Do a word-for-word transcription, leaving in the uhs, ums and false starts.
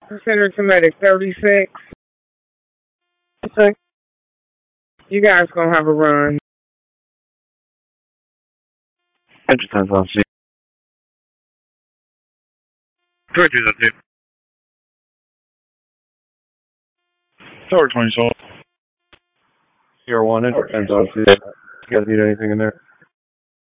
Center to medic thirty-six. Okay. You guys gonna have a run. Entry time's on C. Correct, that too. Tower twenty, so. Sierra one, entry time's on C. You guys need anything in there?